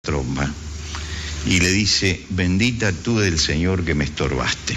tromba y le dice: bendita tú del Señor que me estorbaste.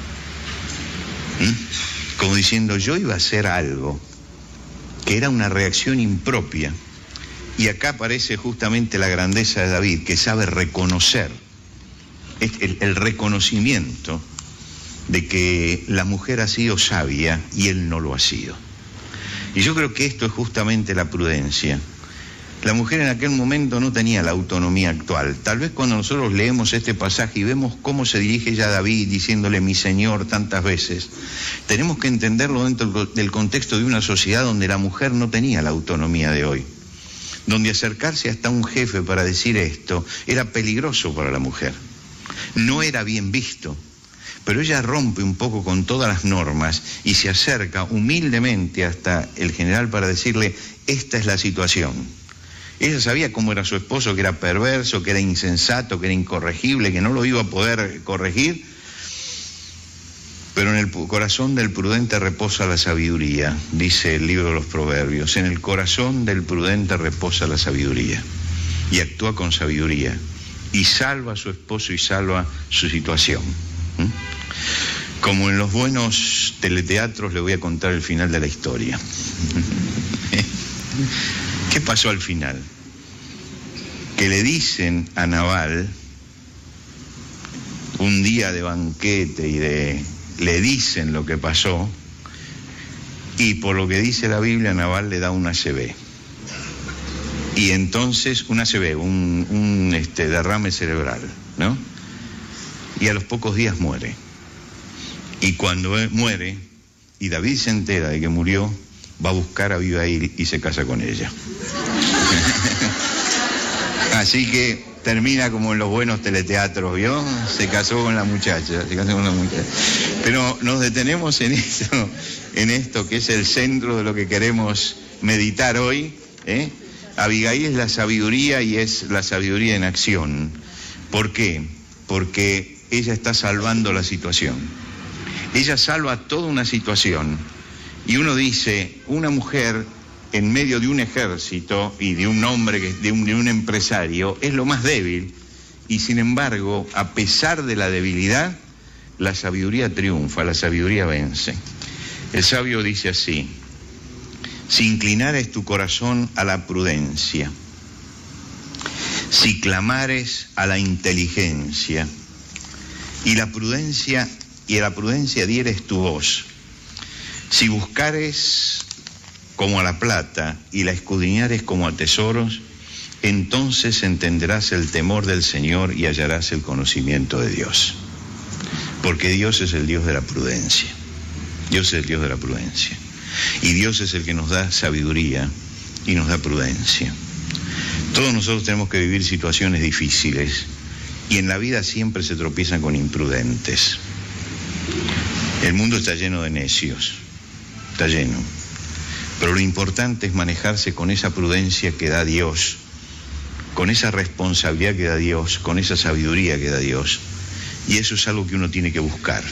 Como diciendo, yo iba a hacer algo que era una reacción impropia. Y acá aparece justamente la grandeza de David, que sabe reconocer, el reconocimiento de que la mujer ha sido sabia y él no lo ha sido. Y yo creo que esto es justamente la prudencia. La mujer en aquel momento no tenía la autonomía actual. Tal vez cuando nosotros leemos este pasaje y vemos cómo se dirige ella a David diciéndole mi Señor tantas veces, tenemos que entenderlo dentro del contexto de una sociedad donde la mujer no tenía la autonomía de hoy, donde acercarse hasta un jefe para decir esto era peligroso para la mujer, no era bien visto. Pero ella rompe un poco con todas las normas y se acerca humildemente hasta el general para decirle, esta es la situación. Ella sabía cómo era su esposo, que era perverso, que era insensato, que era incorregible, que no lo iba a poder corregir. Pero en el corazón del prudente reposa la sabiduría, dice el libro de los Proverbios. En el corazón del prudente reposa la sabiduría. Y actúa con sabiduría. Y salva a su esposo y salva su situación. Como en los buenos teleteatros, le voy a contar el final de la historia. ¿Qué pasó al final? Que le dicen a Nabal, un día de banquete le dicen lo que pasó, y por lo que dice la Biblia, Nabal le da una ACV. Y entonces, una ACV, un derrame cerebral, ¿no? Y a los pocos días muere. Y cuando muere, y David se entera de que murió, va a buscar a Abigail y se casa con ella. Así que termina como en los buenos teleteatros, ¿vio? Se casó con la muchacha. Pero nos detenemos en esto que es el centro de lo que queremos meditar hoy, ¿eh? Abigail es la sabiduría y es la sabiduría en acción. ¿Por qué? Porque ella está salvando la situación. Ella salva toda una situación. Y uno dice, una mujer en medio de un ejército y de un hombre, de un empresario, es lo más débil. Y sin embargo, a pesar de la debilidad, la sabiduría triunfa, la sabiduría vence. El sabio dice así: si inclinares tu corazón a la prudencia, si clamares a la inteligencia, y a la prudencia dieres tu voz, si buscares como a la plata y la escudriñares como a tesoros, entonces entenderás el temor del Señor y hallarás el conocimiento de Dios. Porque Dios es el Dios de la prudencia. Dios es el Dios de la prudencia. Y Dios es el que nos da sabiduría y nos da prudencia. Todos nosotros tenemos que vivir situaciones difíciles y en la vida siempre se tropiezan con imprudentes. El mundo está lleno de necios, está lleno. Pero lo importante es manejarse con esa prudencia que da Dios, con esa responsabilidad que da Dios, con esa sabiduría que da Dios. Y eso es algo que uno tiene que buscar.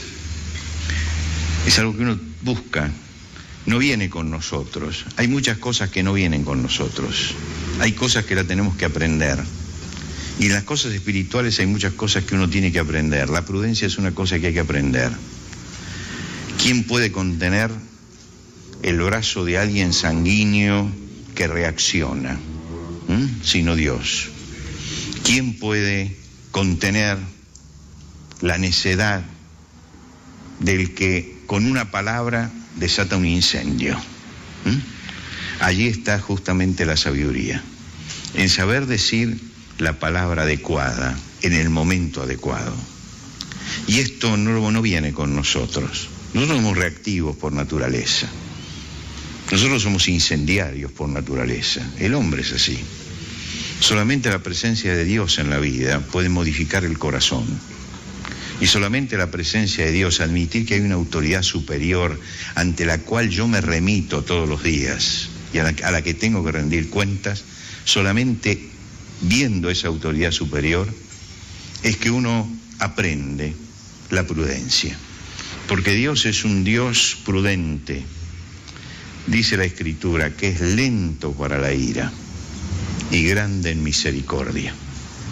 Es algo que uno busca. No viene con nosotros. Hay muchas cosas que no vienen con nosotros. Hay cosas que las tenemos que aprender. Y en las cosas espirituales hay muchas cosas que uno tiene que aprender. La prudencia es una cosa que hay que aprender. ¿Quién puede contener el brazo de alguien sanguíneo que reacciona? Sino Dios. ¿Quién puede contener la necedad del que con una palabra desata un incendio? Allí está justamente la sabiduría, en saber decir la palabra adecuada en el momento adecuado. Y esto no viene con nosotros. Nosotros somos reactivos por naturaleza. Nosotros somos incendiarios por naturaleza. El hombre es así. Solamente la presencia de Dios en la vida puede modificar el corazón. Y solamente la presencia de Dios, admitir que hay una autoridad superior ante la cual yo me remito todos los días y a la que tengo que rendir cuentas, solamente viendo esa autoridad superior es que uno aprende la prudencia. Porque Dios es un Dios prudente. Dice la Escritura que es lento para la ira y grande en misericordia.